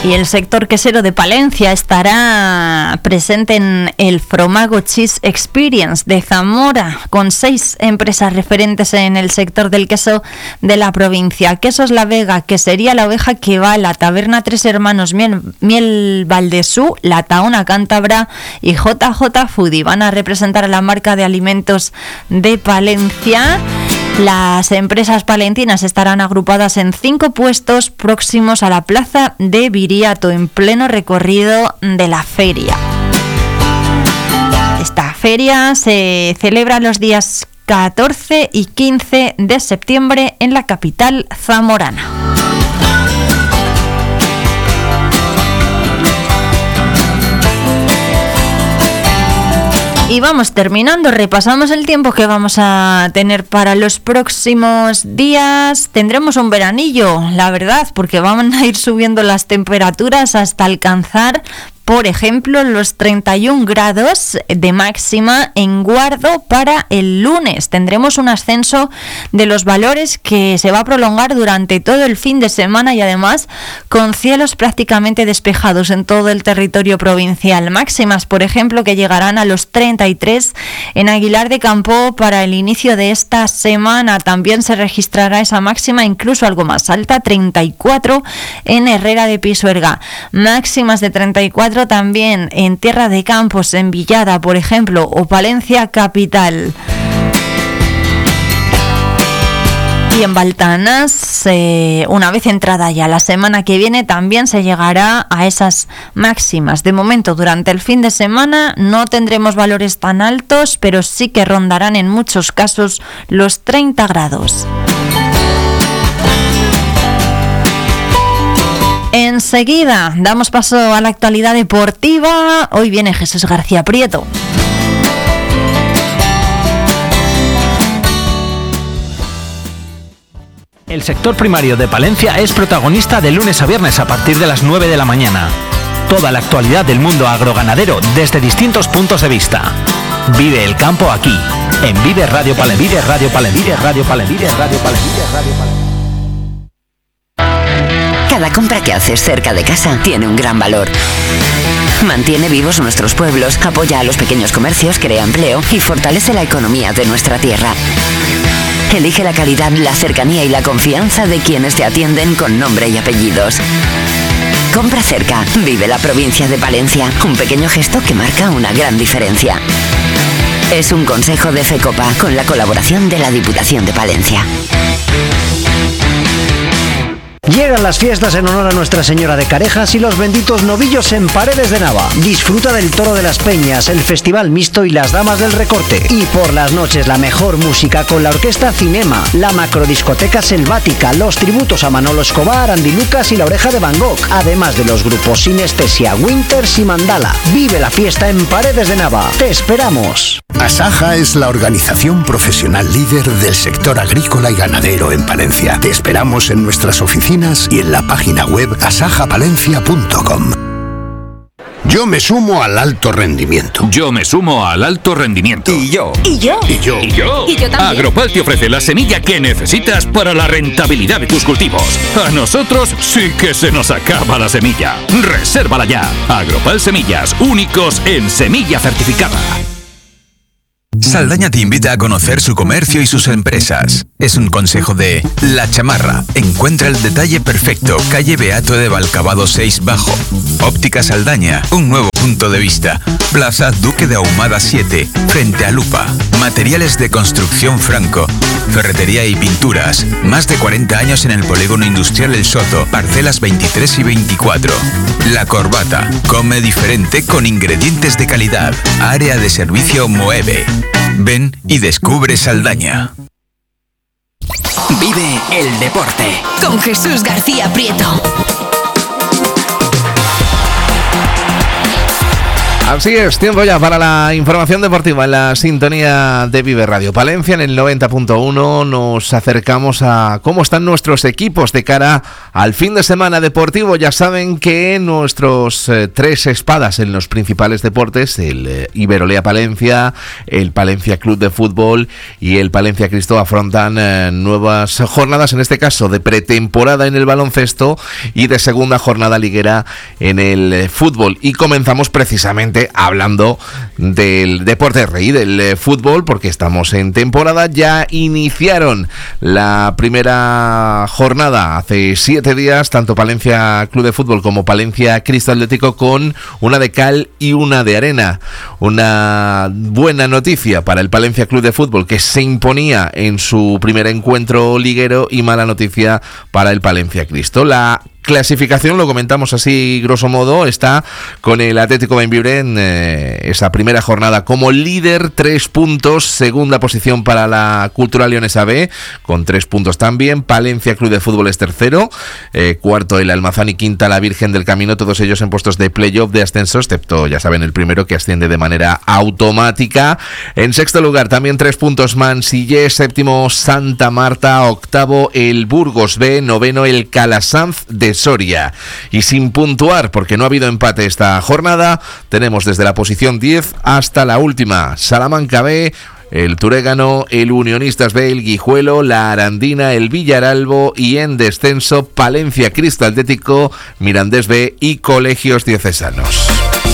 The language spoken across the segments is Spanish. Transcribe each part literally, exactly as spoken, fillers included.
Y el sector quesero de Palencia estará presente en el Fromago Cheese Experience de Zamora, con seis empresas referentes en el sector del queso de la provincia. Quesos La Vega, Quesería La Oveja que va, la Taberna Tres Hermanos, Miel, Miel Valdesú, la Taona Cántabra y J J Foodie. Van a representar a la marca de alimentos de Palencia. Las empresas palentinas estarán agrupadas en cinco puestos próximos a la plaza de Viriato, en pleno recorrido de la feria. Esta feria se celebra los días catorce y quince de septiembre en la capital zamorana. Y vamos terminando, repasamos el tiempo que vamos a tener para los próximos días. Tendremos un veranillo, la verdad, porque van a ir subiendo las temperaturas hasta alcanzar, por ejemplo, los treinta y un grados de máxima en Guardo para el lunes. Tendremos un ascenso de los valores que se va a prolongar durante todo el fin de semana y además con cielos prácticamente despejados en todo el territorio provincial. Máximas, por ejemplo, que llegarán a los treinta y tres en Aguilar de Campo para el inicio de esta semana. También se registrará esa máxima, incluso algo más alta, treinta y cuatro en Herrera de Pisuerga. Máximas de treinta y cuatro también en Tierra de Campos, en Villada, por ejemplo, o Palencia capital. Y en Baltanas, eh, una vez entrada ya la semana que viene, también se llegará a esas máximas. De momento, durante el fin de semana no tendremos valores tan altos, pero sí que rondarán en muchos casos los treinta grados. Enseguida damos paso a la actualidad deportiva. Hoy viene Jesús García Prieto. El sector primario de Palencia es protagonista de lunes a viernes a partir de las nueve de la mañana. Toda la actualidad del mundo agroganadero desde distintos puntos de vista. Vive el campo aquí, en Vive Radio Palencia. Vive Radio Palencia. Vive Radio Palencia. Vive Radio Palencia. Vive Radio Palencia. Cada compra que haces cerca de casa tiene un gran valor. Mantiene vivos nuestros pueblos, apoya a los pequeños comercios, crea empleo y fortalece la economía de nuestra tierra. Elige la calidad, la cercanía y la confianza de quienes te atienden con nombre y apellidos. Compra cerca, vive la provincia de Palencia. Un pequeño gesto que marca una gran diferencia. Es un consejo de FECOPA con la colaboración de la Diputación de Palencia. Llegan las fiestas en honor a Nuestra Señora de Carejas y los benditos novillos en Paredes de Nava. Disfruta del Toro de las Peñas, el Festival Mixto y las Damas del Recorte. Y por las noches la mejor música con la Orquesta Cinema, la Macrodiscoteca Selvática, los tributos a Manolo Escobar, Andy Lucas y La Oreja de Van Gogh, además de los grupos Sinestesia, Winters y Mandala. Vive la fiesta en Paredes de Nava. ¡Te esperamos! Asaja es la organización profesional líder del sector agrícola y ganadero en Palencia. Te esperamos en nuestras oficinas y en la página web asaja palencia punto com. Yo me sumo al alto rendimiento. Yo me sumo al alto rendimiento. Y yo. Y yo. Y yo. Y yo. Y yo también. Agropal te ofrece la semilla que necesitas para la rentabilidad de tus cultivos. A nosotros sí que se nos acaba la semilla. Resérvala ya. Agropal Semillas, únicos en semilla certificada. Saldaña te invita a conocer su comercio y sus empresas. Es un consejo de La Chamarra. Encuentra el detalle perfecto. Calle Beato de Valcabado seis Bajo. Óptica Saldaña. Un nuevo punto de vista. Plaza Duque de Ahumada siete. Frente a Lupa. Materiales de construcción Franco. Ferretería y pinturas. Más de cuarenta años en el polígono industrial El Soto. Parcelas veintitrés y veinticuatro. La Corbata. Come diferente con ingredientes de calidad. Área de servicio Moeve. Ven y descubre Saldaña. Vive el deporte Con Jesús García Prieto. Así es, tiempo ya para la información deportiva en la sintonía de Vive Radio Palencia. En el noventa punto uno nos acercamos a cómo están nuestros equipos de cara al fin de semana deportivo. Ya saben que nuestros eh, tres espadas en los principales deportes, el eh, Iberolea Palencia, el Palencia Club de Fútbol y el Palencia Cristo, afrontan eh, nuevas jornadas, en este caso de pretemporada en el baloncesto y de segunda jornada liguera en el eh, fútbol. Y comenzamos precisamente hablando del deporte rey, del eh, fútbol, porque estamos en temporada. Ya iniciaron la primera jornada hace siete días, tanto Palencia Club de Fútbol como Palencia Cristo Atlético, con una de cal y una de arena. Una buena noticia para el Palencia Club de Fútbol, que se imponía en su primer encuentro liguero, y mala noticia para el Palencia Cristo. La clasificación, lo comentamos así grosso modo, está con el Atlético Bembíbre en eh, esa primera jornada como líder, tres puntos. Segunda posición para la Cultural Leonesa B, con tres puntos también. Palencia Club de Fútbol es tercero, eh, cuarto el Almazán y quinta la Virgen del Camino, todos ellos en puestos de playoff de ascenso, excepto, ya saben, el primero, que asciende de manera automática. En sexto lugar también tres puntos Mansillés, séptimo Santa Marta, octavo el Burgos B, noveno el Calasanz de Soria. Y sin puntuar, porque no ha habido empate esta jornada, tenemos desde la posición diez hasta la última Salamanca B, el Turégano, el Unionistas B, el Guijuelo, la Arandina, el Villaralbo, y en descenso Palencia Cristo Atlético, Mirandés B y Colegios Diocesanos.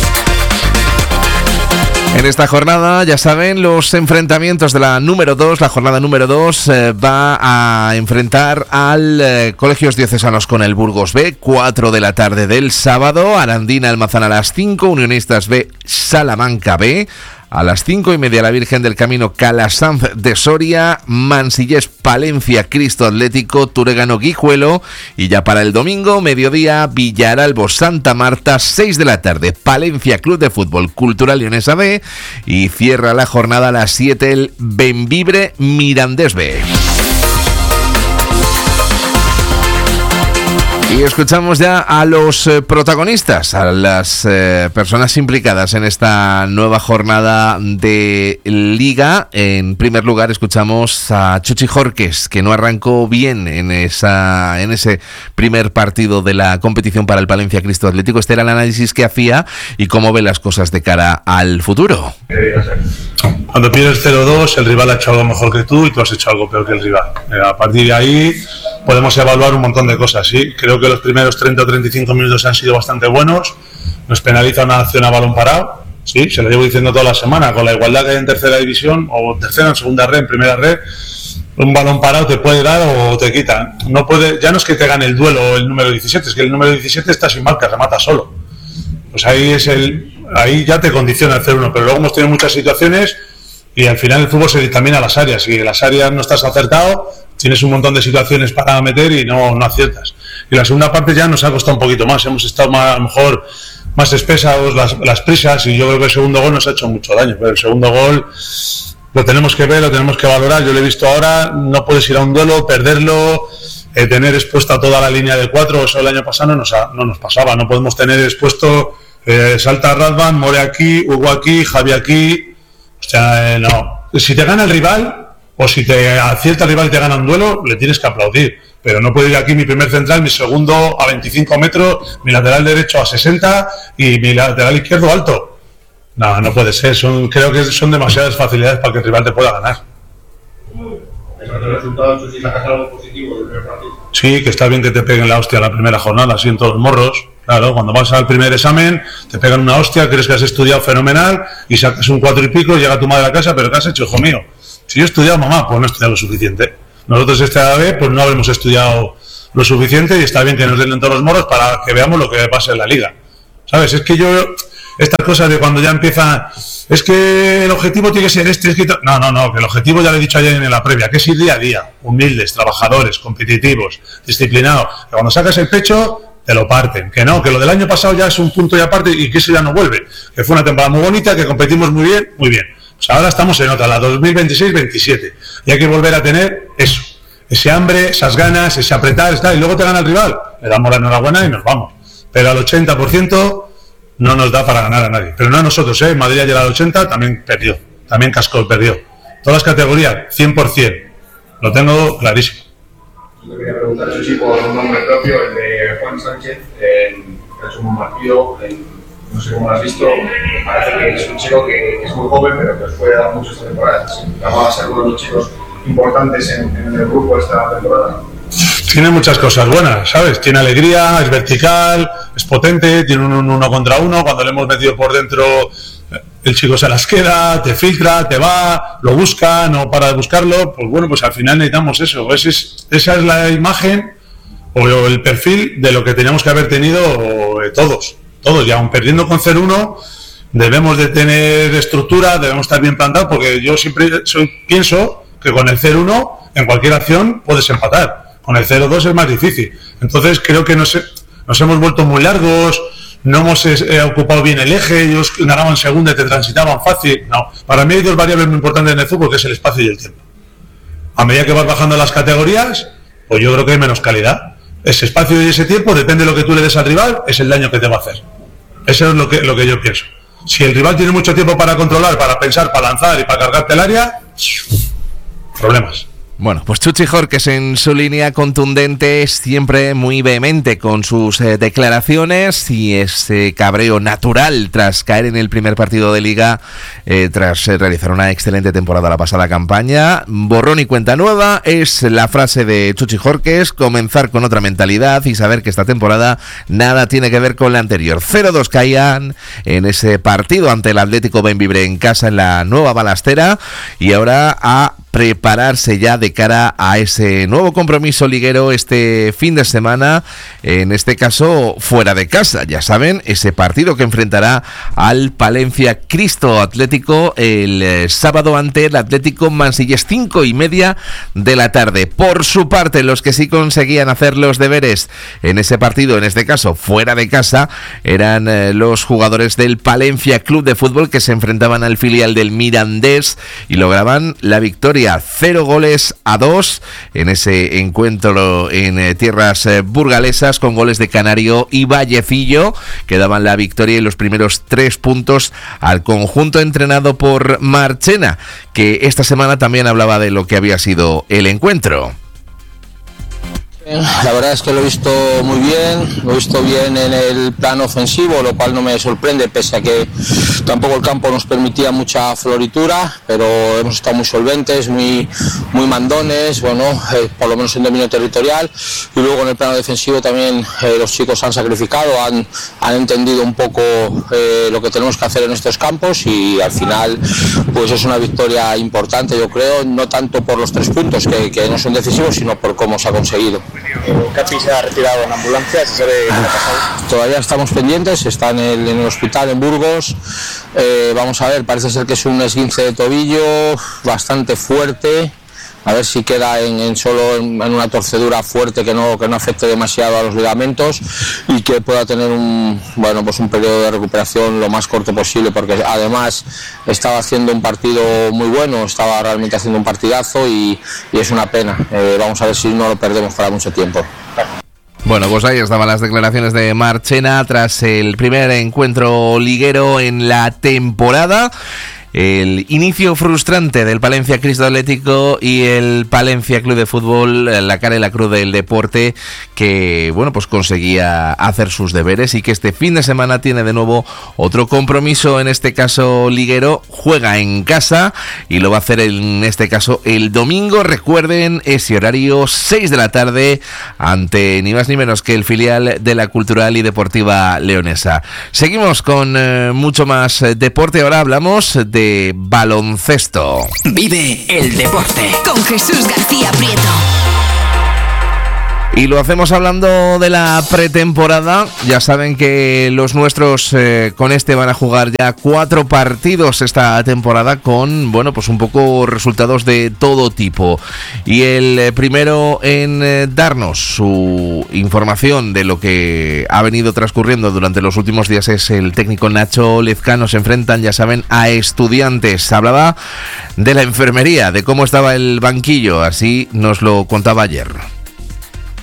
En esta jornada, ya saben, los enfrentamientos de la número dos, la jornada número dos, eh, va a enfrentar al eh, Colegios Diocesanos con el Burgos B, cuatro de la tarde del sábado, Arandina Almazán a las cinco, Unionistas B, Salamanca B, a las cinco y media la Virgen del Camino, Calasanz de Soria, Mansillés Palencia Cristo Atlético, Turégano Guijuelo, y ya para el domingo, mediodía, Villaralbo Santa Marta, seis de la tarde, Palencia Club de Fútbol Cultural Leonesa B, y cierra la jornada a las siete el Bembíbre Mirandés B. Y escuchamos ya a los eh, protagonistas, a las eh, personas implicadas en esta nueva jornada de Liga. En primer lugar escuchamos a Chuchi Jorques, que no arrancó bien en esa en ese primer partido de la competición para el Palencia Cristo Atlético. Este era el análisis que hacía y cómo ve las cosas de cara al futuro. Cuando pierdes cero dos, el rival ha hecho algo mejor que tú y tú has hecho algo peor que el rival. A partir de ahí podemos evaluar un montón de cosas, ¿sí? Creo que los primeros treinta o treinta y cinco minutos han sido bastante buenos. Nos penaliza una acción a balón parado, ¿sí? Se lo llevo diciendo toda la semana, con la igualdad que hay en tercera división, o tercera, en segunda red, en primera red, un balón parado te puede dar o te quita. No puede, ya no es que te gane el duelo el número diecisiete, es que el número diecisiete está sin marca, remata solo. Pues ahí es el, ahí ya te condiciona el cero uno, pero luego hemos tenido muchas situaciones y al final el fútbol se dictamina a las áreas, y en las áreas no estás acertado, tienes un montón de situaciones para meter y no, no aciertas. Y la segunda parte ya nos ha costado un poquito más, hemos estado más, a lo mejor más espesados las, las prisas, y yo creo que el segundo gol nos ha hecho mucho daño, pero el segundo gol lo tenemos que ver, lo tenemos que valorar. Yo lo he visto ahora, no puedes ir a un duelo, perderlo, eh, tener expuesta toda la línea de cuatro, eso el año pasado no nos, ha, no nos pasaba, no podemos tener expuesto eh, Salta Radvan, More aquí, Hugo aquí, Javi aquí, o sea, eh, no. Si te gana el rival, o si te acierta el rival y te gana un duelo, le tienes que aplaudir. Pero no puedo ir aquí mi primer central, mi segundo a veinticinco metros, mi lateral derecho a sesenta y mi lateral izquierdo alto. No, no puede ser. Son, creo que son demasiadas facilidades para que el rival te pueda ganar. Sí, que está bien que te peguen la hostia la primera jornada, así en todos los morros. Claro, cuando vas al primer examen, te pegan una hostia, crees que has estudiado fenomenal y sacas un cuatro y pico, llega tu madre a casa, pero ¿qué has hecho, hijo mío? Si yo he estudiado, mamá, pues no he estudiado lo suficiente. Nosotros esta vez pues no habremos estudiado lo suficiente, y está bien que nos den todos los morros para que veamos lo que pasa en la liga. ¿Sabes? Es que yo, estas cosas de cuando ya empiezan, es que el objetivo tiene que ser este, es que... No, no, no, que el objetivo ya lo he dicho ayer en la previa, que es ir día a día, humildes, trabajadores, competitivos, disciplinados. Que cuando sacas el pecho, te lo parten. Que no, que lo del año pasado ya es un punto y aparte y que eso ya no vuelve. Que fue una temporada muy bonita, que competimos muy bien, muy bien. Pues ahora estamos en otra, la dos mil veintiséis veintisiete, y hay que volver a tener eso, ese hambre, esas ganas, ese apretar, está, y luego te gana el rival, le damos la enhorabuena y nos vamos. Pero al ochenta por ciento no nos da para ganar a nadie. Pero no a nosotros, ¿eh? Madrid ha llegado al ochenta, también perdió. También cascó, perdió. Todas las categorías, cien por ciento. Lo tengo clarísimo. Yo quería preguntar a su chico un nombre propio, el de Juan Sánchez, eh, que ha hecho un buen partido, eh, no sé cómo lo has visto, me parece que es un chico que, que es muy joven, pero que os puede dar mucho esta temporada. Va a ser uno de los chicos importantes en, en el grupo esta temporada. Tiene muchas cosas buenas, ¿sabes? Tiene alegría, es vertical, es potente, tiene un uno contra uno. Cuando le hemos metido por dentro, el chico se las queda, te filtra, te va, lo busca, no para de buscarlo. Pues bueno, pues al final necesitamos eso. Esa es, esa es la imagen o el perfil de lo que teníamos que haber tenido todos. Todos, y aun perdiendo con cero uno, debemos de tener estructura, debemos estar bien plantados, porque yo siempre soy, pienso que con el cero uno en cualquier acción puedes empatar. Con el cero dos es más difícil. Entonces creo que nos, nos hemos vuelto muy largos, no hemos eh, ocupado bien el eje, ellos ganaban segunda y te transitaban fácil. No, para mí hay dos variables muy importantes en el fútbol, que es el espacio y el tiempo. A medida que vas bajando las categorías, pues yo creo que hay menos calidad. Ese espacio y ese tiempo, depende de lo que tú le des al rival, es el daño que te va a hacer. Eso es lo que, lo que yo pienso. Si el rival tiene mucho tiempo para controlar, para pensar, para lanzar y para cargarte el área, problemas. Bueno, pues Chuchi Jorques en su línea contundente, siempre muy vehemente con sus eh, declaraciones y ese cabreo natural tras caer en el primer partido de Liga, eh, tras eh, realizar una excelente temporada la pasada campaña. Borrón y cuenta nueva es la frase de Chuchi Jorques: comenzar con otra mentalidad y saber que esta temporada nada tiene que ver con la anterior. cero dos caían en ese partido ante el Atlético Bembibre en casa en la Nueva Balastera, y ahora a prepararse ya de cara a ese nuevo compromiso liguero este fin de semana, en este caso fuera de casa. Ya saben, ese partido que enfrentará al Palencia Cristo Atlético el eh, sábado ante el Atlético Mansilles, cinco y media de la tarde. Por su parte, los que sí conseguían hacer los deberes en ese partido, en este caso fuera de casa, eran eh, los jugadores del Palencia Club de Fútbol, que se enfrentaban al filial del Mirandés y lograban la victoria cero goles a dos en ese encuentro en eh, tierras eh, burgalesas, con goles de Canario y Vallecillo, que daban la victoria y los primeros tres puntos al conjunto entrenado por Marchena, que esta semana también hablaba de lo que había sido el encuentro. La verdad es que lo he visto muy bien, lo he visto bien en el plano ofensivo, lo cual no me sorprende, pese a que tampoco el campo nos permitía mucha floritura, pero hemos estado muy solventes, muy, muy mandones, bueno, eh, por lo menos en dominio territorial, y luego en el plano defensivo también eh, los chicos han sacrificado, han, han entendido un poco eh, lo que tenemos que hacer en estos campos, y al final pues es una victoria importante, yo creo, no tanto por los tres puntos que, que no son decisivos, sino por cómo se ha conseguido. Capi se ha retirado en ambulancia, ¿se sabe qué ha pasado? Todavía estamos pendientes, está en el, en el hospital en Burgos. Eh, vamos a ver, parece ser que es un esguince de tobillo bastante fuerte. A ver si queda en, en solo en, en una torcedura fuerte que no, que no afecte demasiado a los ligamentos y que pueda tener un, bueno, pues un periodo de recuperación lo más corto posible, porque además estaba haciendo un partido muy bueno, estaba realmente haciendo un partidazo y, y es una pena. Eh, vamos a ver si no lo perdemos para mucho tiempo. Bueno, pues ahí estaban las declaraciones de Marchena tras el primer encuentro liguero en la temporada. El inicio frustrante del Palencia Cristo Atlético y el Palencia Club de Fútbol, la cara y la cruz del deporte, que bueno, pues conseguía hacer sus deberes y que este fin de semana tiene de nuevo otro compromiso, en este caso liguero. Juega en casa y lo va a hacer en este caso el domingo. Recuerden ese horario, seis de la tarde, ante ni más ni menos que el filial de la Cultural y Deportiva Leonesa. Seguimos con eh, mucho más eh, deporte. Ahora hablamos de baloncesto. Vive el deporte con Jesús García Prieto. Y lo hacemos hablando de la pretemporada. Ya saben que los nuestros eh, con este van a jugar ya cuatro partidos esta temporada, con, bueno, pues un poco resultados de todo tipo. Y el eh, primero en eh, darnos su información de lo que ha venido transcurriendo durante los últimos días es el técnico Nacho Lezcano. Se enfrentan, ya saben, a Estudiantes. Hablaba de la enfermería, de cómo estaba el banquillo, así nos lo contaba ayer.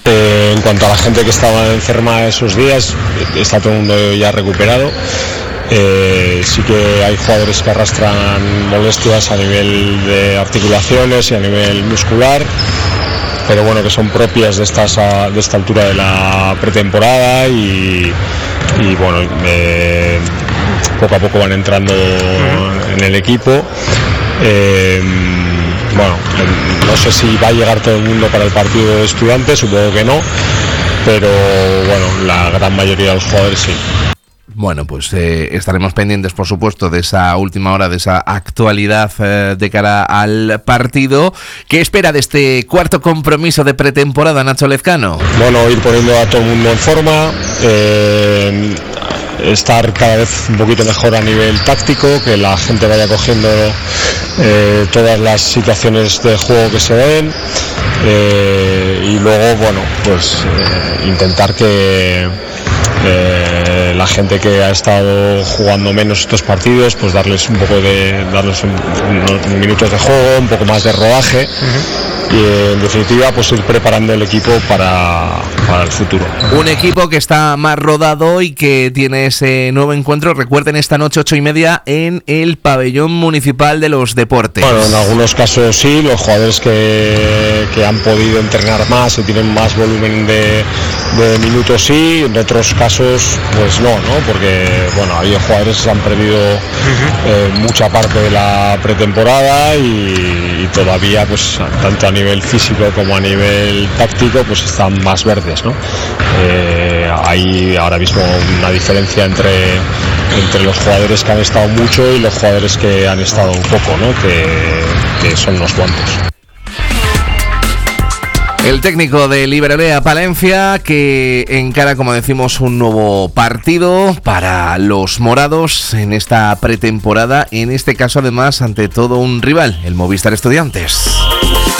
Eh, en cuanto a la gente que estaba enferma esos días, está todo el mundo ya recuperado. Eh, sí que hay jugadores que arrastran molestias a nivel de articulaciones y a nivel muscular, pero bueno, que son propias de, estas, de esta altura de la pretemporada y, y bueno, eh, poco a poco van entrando en el equipo. Eh, bueno, no sé si va a llegar todo el mundo para el partido de Estudiantes, supongo que no, pero bueno, la gran mayoría de los jugadores sí. Bueno, pues eh, estaremos pendientes, por supuesto, de esa última hora, de esa actualidad eh, de cara al partido. ¿Qué espera de este cuarto compromiso de pretemporada, Nacho Lezcano? Bueno, ir poniendo a todo el mundo en forma, eh, estar cada vez un poquito mejor a nivel táctico, que la gente vaya cogiendo eh, todas las situaciones de juego que se den, eh, y luego, bueno, pues eh, intentar que Eh, la gente que ha estado jugando menos estos partidos, pues darles un poco de darles un, unos minutos de juego, un poco más de rodaje. Uh-huh. Y en definitiva, pues ir preparando el equipo para, para el futuro. Un equipo que está más rodado y que tiene ese nuevo encuentro, recuerden, esta noche ocho y media en el Pabellón Municipal de los Deportes. Bueno, en algunos casos sí, los jugadores que, que han podido entrenar más y tienen más volumen de, de minutos sí, en otros casos pues no, ¿no? Porque bueno, había jugadores que se han perdido uh-huh. eh, mucha parte de la pretemporada y, y todavía pues tanto a nivel físico como a nivel táctico pues están más verdes, ¿no? Eh, hay ahora mismo una diferencia entre, entre los jugadores que han estado mucho y los jugadores que han estado un poco, ¿no? Que, que son unos cuantos. El técnico de Liberolea Palencia, que encara, como decimos, un nuevo partido para los morados en esta pretemporada, en este caso además ante todo un rival, el Movistar Estudiantes.